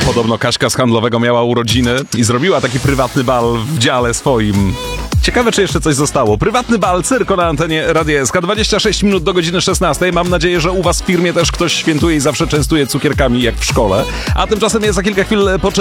Podobno Kaśka z Handlowego miała urodziny i zrobiła taki prywatny bal w dziale swoim. Ciekawe, czy jeszcze coś zostało. Prywatny bal, cyrko na antenie Radia SK. 26 minut do godziny 16. Mam nadzieję, że u was w firmie też ktoś świętuje i zawsze częstuje cukierkami jak w szkole. A tymczasem ja za kilka chwil